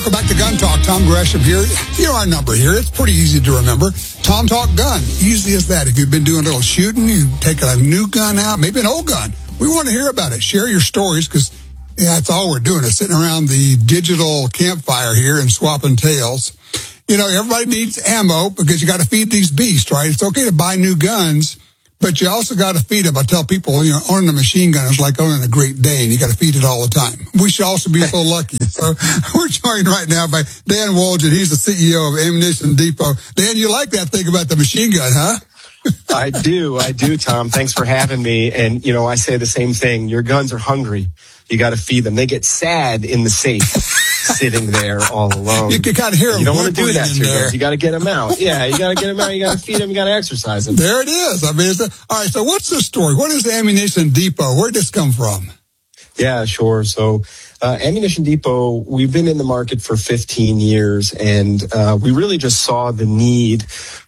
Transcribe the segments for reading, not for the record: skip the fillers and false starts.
Welcome back to Gun Talk. Tom Gresham here. You know our number here. It's pretty easy to remember. Tom Talk Gun. Easy as that. If you've been doing a little shooting, you've taken a new gun out, maybe an old gun. We want to hear about it. Share your stories because that's all we're doing is sitting around the digital campfire here and swapping tales. You know, everybody needs ammo because you got to feed these beasts, right? It's okay to buy new guns, but you also got to feed them. I tell people, you know, owning a machine gun is like owning a Great Dane. You got to feed it all the time. We should also be so lucky. So we're joined right now by Dan Woloschuk. He's the CEO of Ammunition Depot. Dan, you like that thing about the machine gun, huh? I do, Tom. Thanks for having me. And, you know, I say the same thing. Your guns are hungry. You got to feed them. They get sad in the safe, sitting there all alone. You can kind of hear them. You don't want to do that to your guns. You got to get them out. Yeah, you got to get them out. You got to feed them. You got to exercise them. There it is. I mean, all right. So what's the story? What is Ammunition Depot? Where did this come from? Yeah, sure. So Ammunition Depot, we've been in the market for 15 years, and we really just saw the need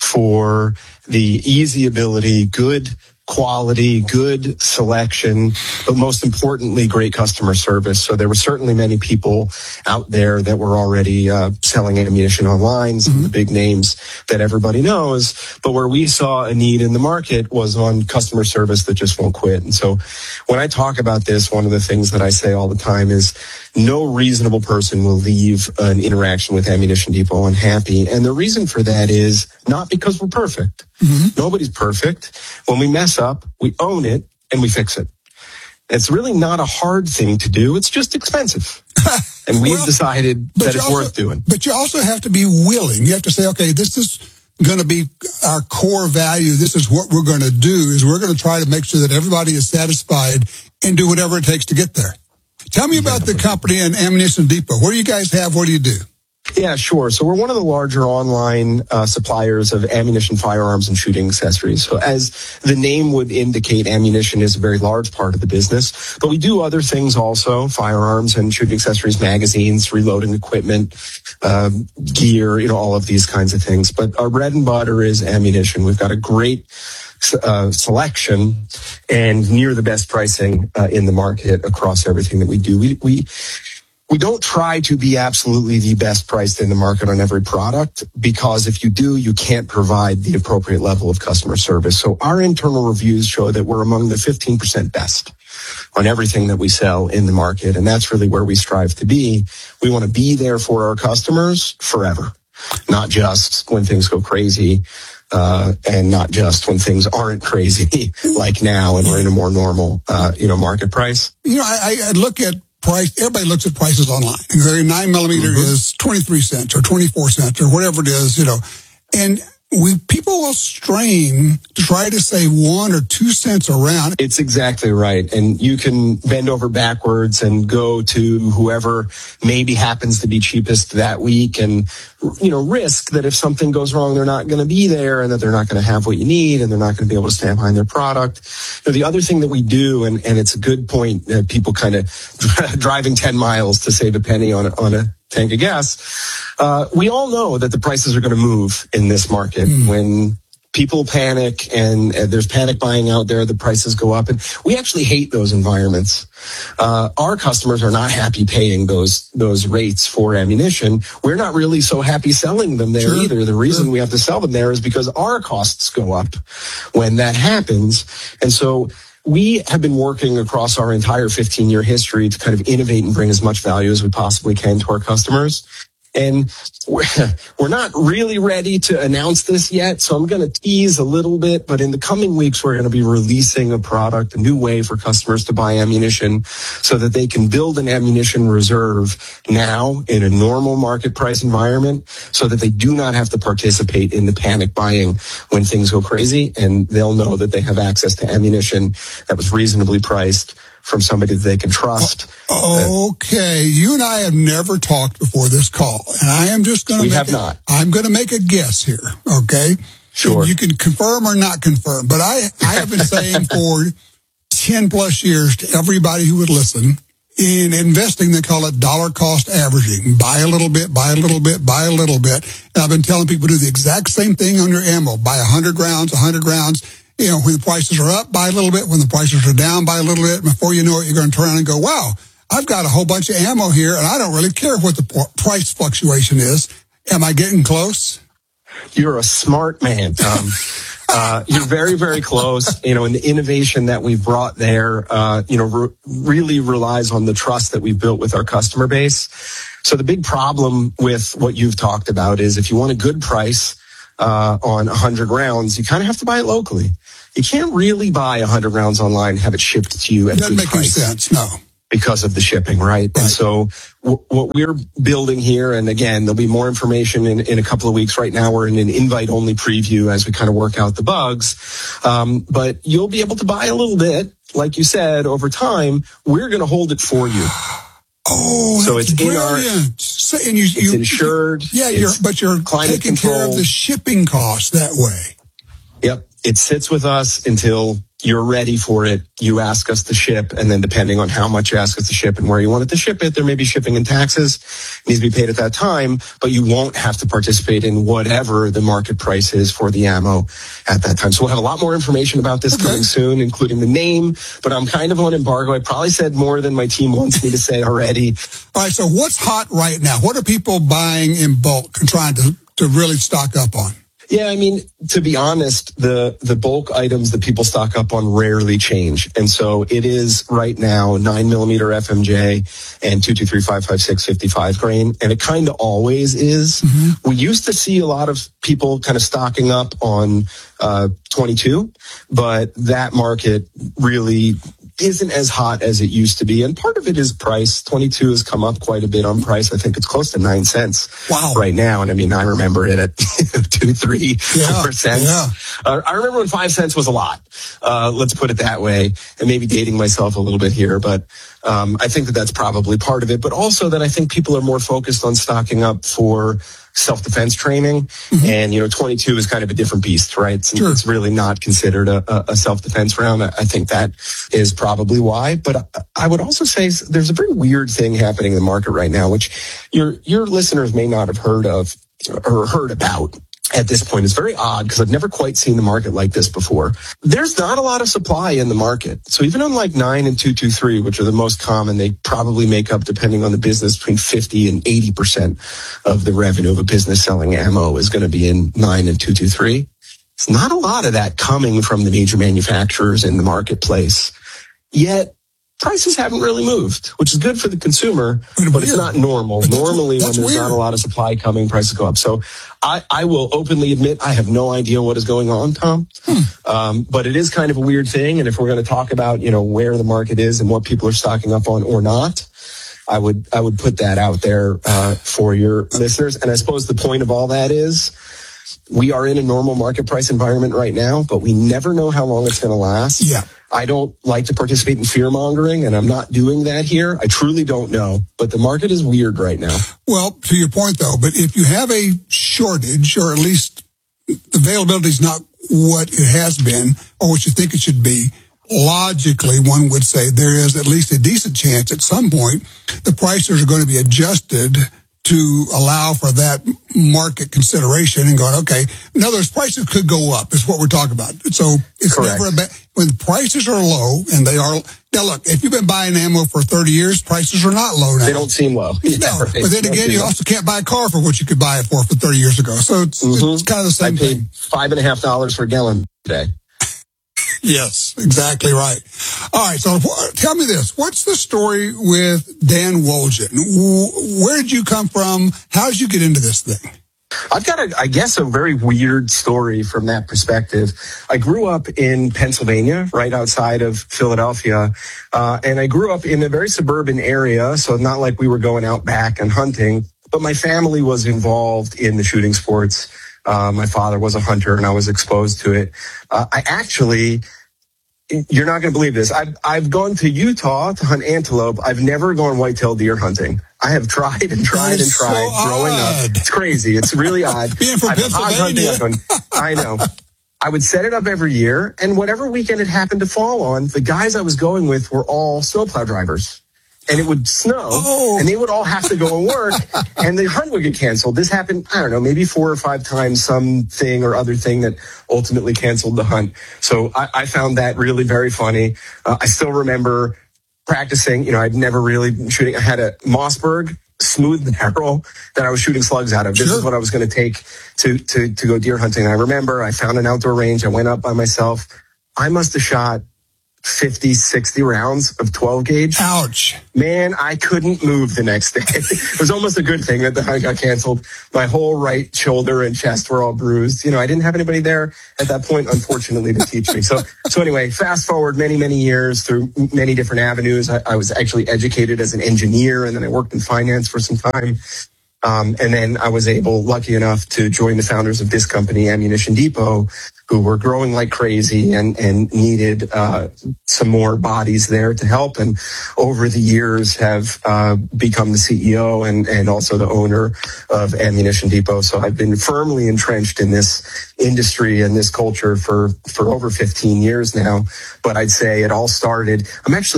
for the easy ability, good quality, good selection, but most importantly, great customer service. So there were certainly many people out there that were already selling ammunition online, some of the big names that everybody knows. But where we saw a need in the market was on customer service that just won't quit. And so when I talk about this, one of the things that I say all the time is no reasonable person will leave an interaction with Ammunition Depot unhappy. And the reason for that is not because we're perfect. Nobody's perfect. When we mess up, we own it and we fix it. It's really not a hard thing to do. It's just expensive. And we've decided that it's worth doing. But you also have to be willing. You have to say, okay, this is going to be our core value. This is what we're going to do, is we're going to try to make sure that everybody is satisfied and do whatever it takes to get there. Tell me about the company and Ammunition Depot. What do you guys have? What do you do? Yeah, sure. So we're one of the larger online suppliers of ammunition, firearms, and shooting accessories. So as the name would indicate, ammunition is a very large part of the business. But we do other things also, firearms and shooting accessories, magazines, reloading equipment, gear, you know, all of these kinds of things. But our bread and butter is ammunition. We've got a great selection and near the best pricing in the market across everything that we do. We don't try to be absolutely the best priced in the market on every product, because if you do, you can't provide the appropriate level of customer service. So our internal reviews show that we're among the 15% best on everything that we sell in the market. And that's really where we strive to be. We want to be there for our customers forever, not just when things go crazy. And not just when things aren't crazy like now and we're in a more normal, market price. You know, I look at price. Everybody looks at prices online. And 9mm is 23 cents or 24 cents or whatever it is, you know, and people will strain to try to save 1 or 2 cents around. It's exactly right. And you can bend over backwards and go to whoever maybe happens to be cheapest that week and, you know, risk that if something goes wrong, they're not going to be there and that they're not going to have what you need and they're not going to be able to stand behind their product. You know, the other thing that we do, and it's a good point, people kind of driving 10 miles to save a penny on a tank of gas. We all know that the prices are going to move in this market. When people panic and there's panic buying out there, the prices go up. And we actually hate those environments. Our customers are not happy paying those rates for ammunition. We're not really so happy selling them there either. The reason we have to sell them there is because our costs go up when that happens. And so we have been working across our entire 15-year history to kind of innovate and bring as much value as we possibly can to our customers. And we're not really ready to announce this yet, so I'm going to tease a little bit. But in the coming weeks, we're going to be releasing a product, a new way for customers to buy ammunition so that they can build an ammunition reserve now in a normal market price environment so that they do not have to participate in the panic buying when things go crazy. And they'll know that they have access to ammunition that was reasonably priced from somebody that they can trust. Okay. You and I have never talked before this call, and I am just going to I'm going to make a guess here, okay? Sure. You can confirm or not confirm, but I have been saying for 10 plus years to everybody who would listen, in investing, they call it dollar cost averaging. Buy a little bit, buy a little bit, buy a little bit. And I've been telling people to do the exact same thing on your ammo. Buy 100 rounds. You know, when the prices are up, buy a little bit. When the prices are down, buy a little bit. Before you know it, you're going to turn around and go, wow, I've got a whole bunch of ammo here, and I don't really care what the price fluctuation is. Am I getting close? You're a smart man, Tom. You're very, very close. And the innovation that we've brought there, really relies on the trust that we've built with our customer base. So the big problem with what you've talked about is if you want a good price on 100 rounds, you kind of have to buy it locally. You can't really buy 100 rounds online and have it shipped to you at a good price. Doesn't make any sense, no. Because of the shipping, right? And so what we're building here, and again, there'll be more information in a couple of weeks. Right now, we're in an invite-only preview as we kind of work out the bugs. But you'll be able to buy a little bit, like you said, over time. We're going to hold it for you. Oh, so it's brilliant. It's insured. But you're taking care of the shipping costs that way. Yep. It sits with us until you're ready for it. You ask us to ship, and then depending on how much you ask us to ship and where you want it to ship it, there may be shipping and taxes. It needs to be paid at that time, but you won't have to participate in whatever the market price is for the ammo at that time. So we'll have a lot more information about this coming soon, including the name, but I'm kind of on embargo. I probably said more than my team wants me to say already. All right, so what's hot right now? What are people buying in bulk and trying to really stock up on? Yeah, I mean, to be honest, the bulk items that people stock up on rarely change. And so it is right now 9mm FMJ and 223-556 55 grain. And it kind of always is. Mm-hmm. We used to see a lot of people kind of stocking up on 22, but that market really isn't as hot as it used to be. And part of it is price. 22 has come up quite a bit on price. I think it's close to 9 cents right now. And I mean, I remember it at 2, 3, 4 cents. Yeah. I remember when 5 cents was a lot. Let's put it that way. And maybe dating myself a little bit here, but I think that's probably part of it. But also that I think people are more focused on stocking up for self-defense training. Mm-hmm. And, 22 is kind of a different beast, right? It's really not considered a self-defense round. I think that is probably why. But I would also say there's a very weird thing happening in the market right now, which your listeners may not have heard of or heard about. At this point, it's very odd because I've never quite seen the market like this before. There's not a lot of supply in the market. So even on like 9 and 223, which are the most common, they probably make up, depending on the business, between 50 and 80% of the revenue of a business selling ammo is going to be in 9 and 223. It's not a lot of that coming from the major manufacturers in the marketplace. Yet prices haven't really moved, which is good for the consumer, but it's not normal. Normally, when there's not a lot of supply coming, prices go up. So I will openly admit I have no idea what is going on, Tom. But it is kind of a weird thing. And if we're going to talk about, where the market is and what people are stocking up on or not, I would put that out there for your listeners. And I suppose the point of all that is we are in a normal market price environment right now, but we never know how long it's going to last. Yeah. I don't like to participate in fear mongering, and I'm not doing that here. I truly don't know, but the market is weird right now. Well, to your point though, but if you have a shortage, or at least availability is not what it has been or what you think it should be, logically one would say there is at least a decent chance at some point the prices are going to be adjusted to allow for that market consideration and going, okay, in other words, prices could go up is what we're talking about. So it's Correct. Never a bad, when prices are low, and they are, now look, if you've been buying ammo for 30 years, prices are not low now. They don't seem low. No, right. But then again, you also can't buy a car for what you could buy it for 30 years ago. So it's kind of the same thing. I paid $5.50 for a gallon today. Yes, exactly right. All right, so tell me this. What's the story with Dan Wojcik? Where did you come from? How did you get into this thing? I've got, a very weird story from that perspective. I grew up in Pennsylvania, right outside of Philadelphia, and I grew up in a very suburban area, so not like we were going out back and hunting, but my family was involved in the shooting sports. My father was a hunter, and I was exposed to it. You're not going to believe this. I've gone to Utah to hunt antelope. I've never gone whitetail deer hunting. I have tried and tried and tried growing up. It's crazy. It's really odd. Being from Pennsylvania. I know. I would set it up every year, and whatever weekend it happened to fall on, the guys I was going with were all snowplow drivers. And it would snow, and they would all have to go and work, and the hunt would get canceled. This happened, I don't know, maybe 4 or 5 times, something or other thing that ultimately canceled the hunt. So I found that really very funny. I still remember practicing, I'd never really shooting. I had a Mossberg smooth barrel that I was shooting slugs out of. This is what I was going to take to go deer hunting. And I remember I found an outdoor range. I went up by myself. I must have shot 50, 60 rounds of 12 gauge. Ouch. Man, I couldn't move the next day. It was almost a good thing that the hunt got canceled. My whole right shoulder and chest were all bruised. I didn't have anybody there at that point, unfortunately, to teach me. So anyway, fast forward many, many years through many different avenues. I was actually educated as an engineer, and then I worked in finance for some time. And then I was lucky enough to join the founders of this company, Ammunition Depot, who were growing like crazy and needed some more bodies there to help. And over the years have become the CEO and also the owner of Ammunition Depot. So I've been firmly entrenched in this industry and this culture for over 15 years now. But I'd say it all started.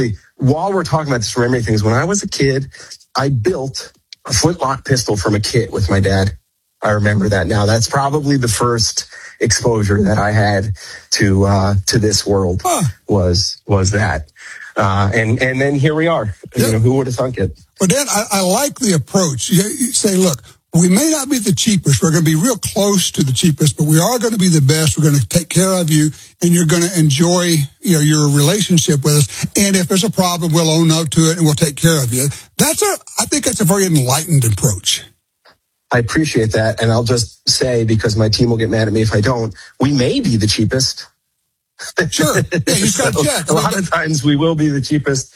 While we're talking about this, remembering things, when I was a kid, I built a flintlock pistol from a kit with my dad. I remember that now. That's probably the first exposure that I had to this world was that. And then here we are. Who would have thunk it? But Dan, I like the approach. You say, look, we may not be the cheapest. We're going to be real close to the cheapest, but we are going to be the best. We're going to take care of you, and you're going to enjoy your relationship with us. And if there's a problem, we'll own up to it, and we'll take care of you. I think that's a very enlightened approach. I appreciate that. And I'll just say, because my team will get mad at me if I don't, we may be the cheapest. Sure. Yeah, you've got to check. A lot of times we will be the cheapest,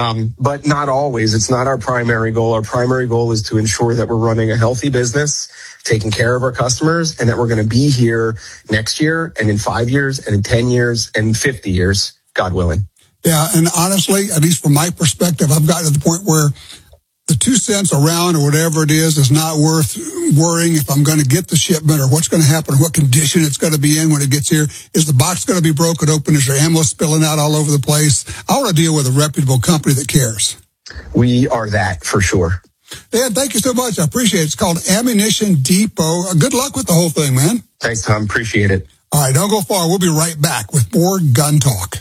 but not always. It's not our primary goal. Our primary goal is to ensure that we're running a healthy business, taking care of our customers, and that we're going to be here next year and in 5 years and in 10 years and 50 years, God willing. Yeah. And honestly, at least from my perspective, I've gotten to the point where the 2 cents a round or whatever it is not worth worrying if I'm going to get the shipment or what's going to happen, what condition it's going to be in when it gets here. Is the box going to be broken open? Is there ammo spilling out all over the place? I want to deal with a reputable company that cares. We are that for sure. Dan, thank you so much. I appreciate it. It's called Ammunition Depot. Good luck with the whole thing, man. Thanks, Tom. Appreciate it. All right, don't go far. We'll be right back with more Gun Talk.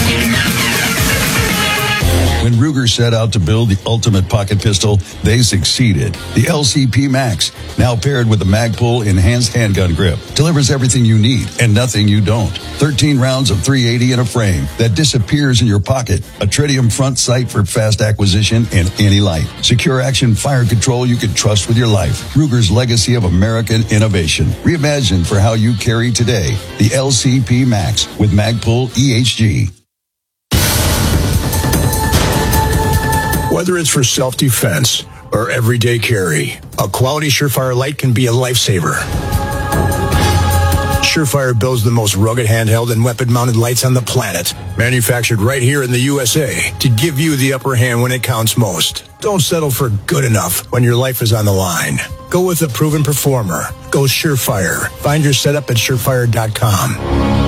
When Ruger set out to build the ultimate pocket pistol, they succeeded. The LCP Max, now paired with the Magpul enhanced handgun grip, delivers everything you need and nothing you don't. 13 rounds of .380 in a frame that disappears in your pocket. A tritium front sight for fast acquisition in any light. Secure action fire control you can trust with your life. Ruger's legacy of American innovation. Reimagined for how you carry today. The LCP Max with Magpul EHG. Whether it's for self-defense or everyday carry, a quality Surefire light can be a lifesaver. Surefire builds the most rugged handheld and weapon-mounted lights on the planet, manufactured right here in the USA to give you the upper hand when it counts most. Don't settle for good enough when your life is on the line. Go with a proven performer. Go Surefire. Find your setup at surefire.com.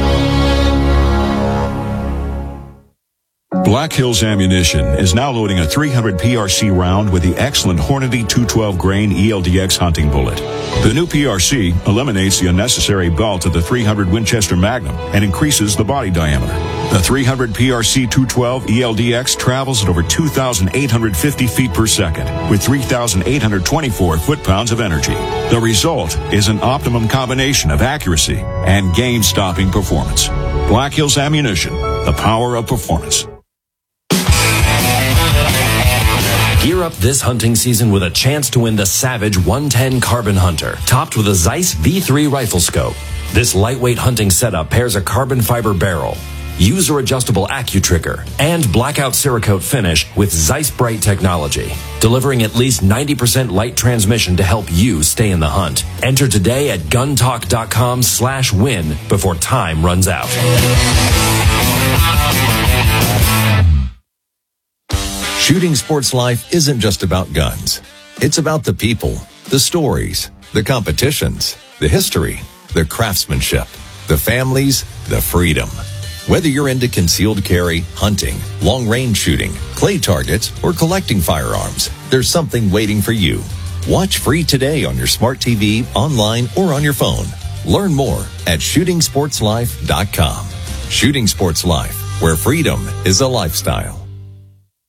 Black Hills Ammunition is now loading a 300 PRC round with the excellent Hornady 212 grain ELDX hunting bullet. The new PRC eliminates the unnecessary belt of the 300 Winchester Magnum and increases the body diameter. The 300 PRC 212 ELDX travels at over 2,850 feet per second with 3,824 foot-pounds of energy. The result is an optimum combination of accuracy and game-stopping performance. Black Hills Ammunition, the power of performance. Gear up this hunting season with a chance to win the Savage 110 Carbon Hunter, topped with a Zeiss V3 rifle scope. This lightweight hunting setup pairs a carbon fiber barrel, user-adjustable AccuTrigger, and blackout Cerakote finish with Zeiss Bright technology, delivering at least 90% light transmission to help you stay in the hunt. Enter today at guntalk.com/win before time runs out. Shooting Sports Life isn't just about guns. It's about the people, the stories, the competitions, the history, the craftsmanship, the families, the freedom. Whether you're into concealed carry, hunting, long-range shooting, clay targets, or collecting firearms, there's something waiting for you. Watch free today on your smart TV, online, or on your phone. Learn more at shootingsportslife.com. Shooting Sports Life, where freedom is a lifestyle.